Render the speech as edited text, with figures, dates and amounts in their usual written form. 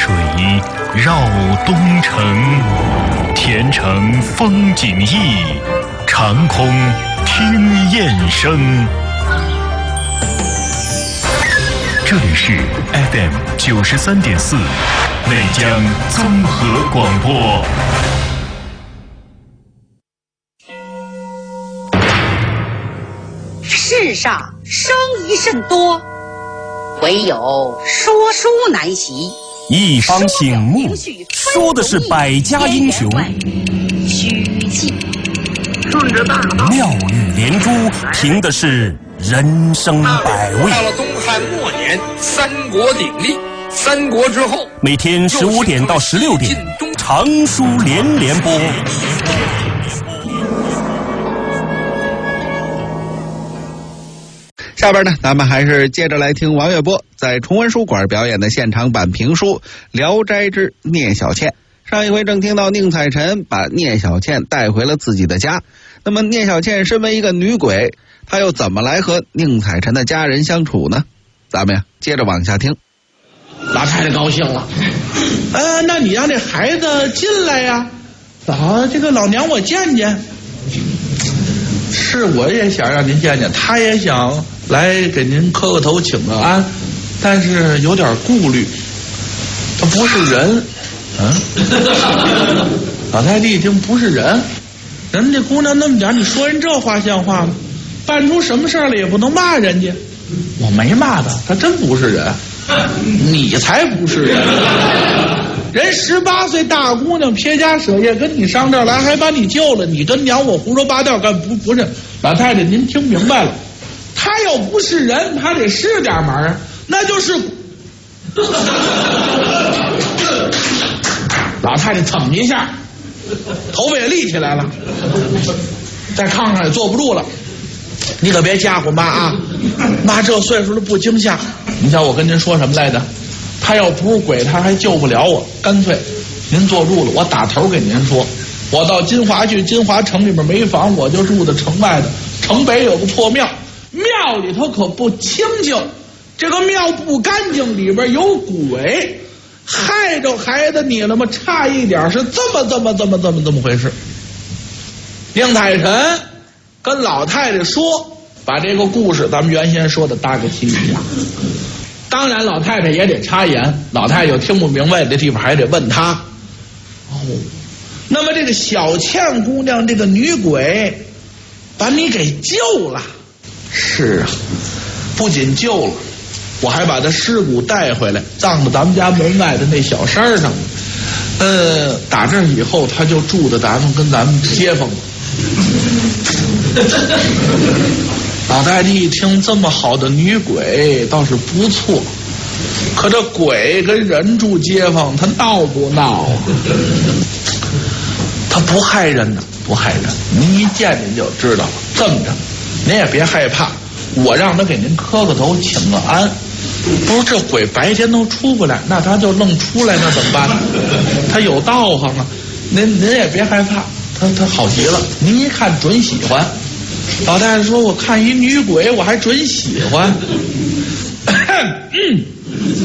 水绕东城，天成风景异，长空听雁声。这里是 FM 93.4内江综合广播。 世上生疑甚多，唯有说书难习。 一方醒目，说的是百家英雄； 虚记顺着大道， 妙语连珠，凭的是人生百味。 到了东汉末年，三国鼎立。三国之后， 每天15点到16点，长书连连播。 下边呢，咱们还是接着来听王月波在崇文书馆表演的现场版评书《聊斋之聂小倩》。上一回正听到宁采臣把聂小倩带回了自己的家，那么聂小倩身为一个女鬼，她又怎么来和宁采臣的家人相处呢？咱们呀，接着往下听。 老太太高兴了，那你让这孩子进来呀，这个老娘我见见。是，我也想让您见见，他也想来给您磕个头请个安，但是有点顾虑，他不是人。老太太一听不是人，人家姑娘那么点，你说人这话像话吗？办出什么事儿了也不能骂人家。我没骂他，他真不是人。你才不是人，人18岁大姑娘撇家舍业跟你上这儿来，还把你救了，你跟娘我胡说八道干不是？老太太您听明白了，他要不是人，他得是点门儿，那就是。老太太蹭一下，头发也立起来了，在炕上也坐不住了。你可别吓唬妈啊，妈这岁数了不惊吓。你瞧我跟您说什么来着？他要不是鬼，他还救不了我。干脆您坐住了，我打头给您说，我到金华去，金华城里面没房，我就住在城外的。城北有个破庙，庙里头可不清净，这个庙不干净，里边有鬼，害着孩子你了吗？差一点是这么回事。宁采臣跟老太太说，把这个故事咱们原先说的大概记一下。当然老太太也得插言，老太太有听不明白的地方还得问她。那么这个小倩姑娘这个女鬼把你给救了。是啊，不仅救了，我还把她尸骨带回来，葬到咱们家门外的那小山上。打这以后她就住在跟咱们街坊了。老太太一听这么好的女鬼倒是不错，可这鬼跟人住街坊，他闹不闹啊？他不害人呢，不害人，您一见您就知道了。这么着，您也别害怕，我让他给您磕个头请个安。不是这鬼白天都出不来，那他就愣出来，那怎么办？他有道行啊，您也别害怕，他好极了，您一看准喜欢。老太太说，我看一女鬼我还准喜欢。